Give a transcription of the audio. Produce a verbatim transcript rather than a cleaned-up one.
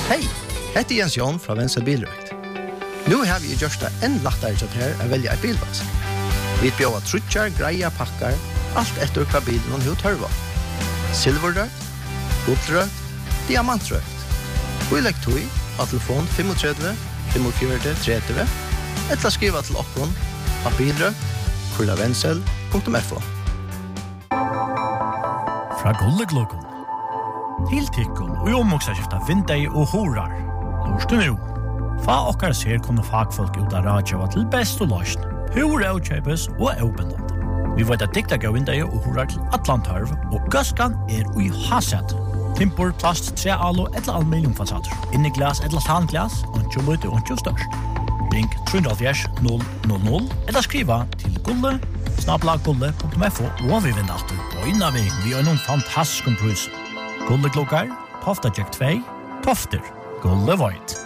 Hej, heter Jens Jon fra Venstre Bilrøkt. Nu har vi gjort det enn lettere til her å velge et bilvask. Vi bjør trutjar, greia, pakkar, alt etter hva bilen og tørva. Silverrøkt, guldrøkt, diamantrøkt. Vi legger tog av telefon fem tre fem fire tre tre eller skriva til okkon av bilrøkt, kurla vensel punktum f o. Fra Gulleglokon til tikkun og omoksaskifta vindei og horar. Lorstu nu. Fa okkar ser kunne fagfolk ut av radjava til best og løsn. Hur avkjøpes og avbindant. Vi vet at dikta gav vindei og horar til Atlantarv, og gaskan er ui hasset. Timpor, plast, tre alo eller aluminiumfasader. Inni glas eller tanglas, ontjo lute og ontjo størst. Ring tre null null null eller skriva til gulle snabla gulle punktum f o og vi vinner alltid på innan vi vi har noen fantastisk pris. Gulleklokkar, Tofta Jack två, Tofter, Gulle Void.